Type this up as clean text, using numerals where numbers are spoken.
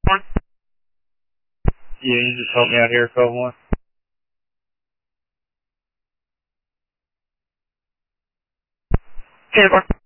Yeah, you just help me out here, 12-1. Okay,